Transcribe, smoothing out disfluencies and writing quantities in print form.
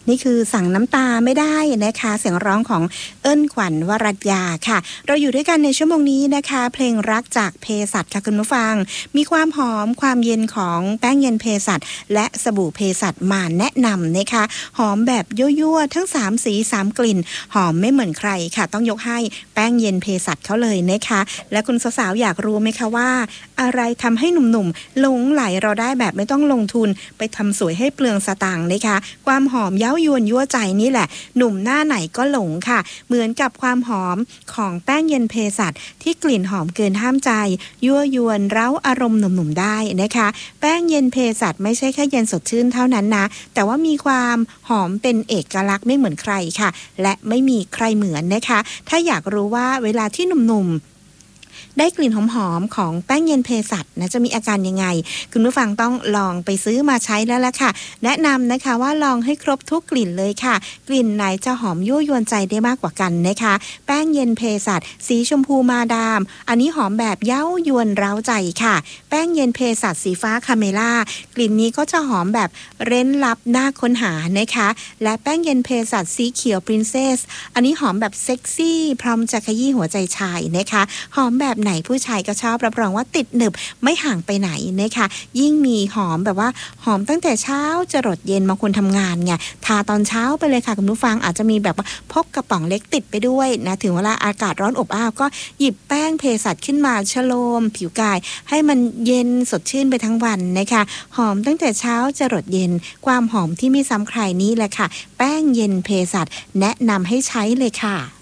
นี่คือสั่งน้ำตาไม่ได้นะคะเสียงร้องของเอิ้นขวัญวรัตยาค่ะเราอยู่ด้วยกันในชั่วโมงนี้นะคะเพลงรักจากเภสัชค่ะคุณผู้ฟังมีความหอมความเย็นของแป้งเย็นเภสัชและสบู่เภสัชมาแนะนำนะคะหอมแบบยั่วๆทั้ง3สี3กลิ่นหอมไม่เหมือนใครค่ะต้องยกให้แป้งเย็นเภสัชเขาเลยนะคะและคุณสาวๆอยากรู้ไหมคะว่าอะไรทำให้หนุ่มๆหลงไหลเราได้แบบไม่ต้องลงทุนไปทำสวยให้เปลืองสตางค์นะคะความหอมเย้ายวนยั่วใจนี่แหละหนุ่มหน้าไหนก็หลงค่ะเหมือนกับความหอมของแป้งเย็นเภสัชที่กลิ่นหอมเกินห้ามใจยั่วยวนเร้าอารมณ์หนุ่มๆได้นะคะแป้งเย็นเภสัชไม่ใช่แค่เย็นสดชื่นเท่านั้นนะแต่ว่ามีความหอมเป็นเอกลักษณ์ไม่เหมือนใครค่ะและไม่มีใครเหมือนนะคะถ้าอยากรู้ว่าเวลาที่หนุ่มๆได้กลิ่นหอมๆของแป้งเย็นเภสัชนะจะมีอาการยังไงคุณผู้ฟังต้องลองไปซื้อมาใช้แล้วล่ะค่ะแนะนำนะคะว่าลองให้ครบทุกกลิ่นเลยค่ะกลิ่นไหนจะหอมยั่วยวนใจได้มากกว่ากันนะคะแป้งเย็นเภสัชสีชมพูมาดามอันนี้หอมแบบเย้ายวนเร้าใจค่ะแป้งเย็นเภสัชสีฟ้าคาเมล่ากลิ่นนี้ก็จะหอมแบบเร้นลับน่าค้นหานะคะและแป้งเย็นเภสัชสีเขียวปรินเซสอันนี้หอมแบบเซ็กซี่พร้อมจะขยี้หัวใจชายนะคะหอมแบบไหนผู้ชายก็ชอบรับรองว่าติดหนึบไม่ห่างไปไหนนะคะยิ่งมีหอมแบบว่าหอมตั้งแต่เช้าจรดเย็นบางคนทำงานไงทาตอนเช้าไปเลยค่ะคุณผู้ฟังอาจจะมีแบบว่าพกกระป๋องเล็กติดไปด้วยนะถึงเวลาอากาศร้อนอบอ้าวก็หยิบแป้งเภสัชขึ้นมาชโลมผิวกายให้มันเย็นสดชื่นไปทั้งวันนะคะหอมตั้งแต่เช้าจรดเย็นความหอมที่ไม่ซ้ำใครนี้แหละค่ะแป้งเย็นเภสัชแนะนำให้ใช้เลยค่ะ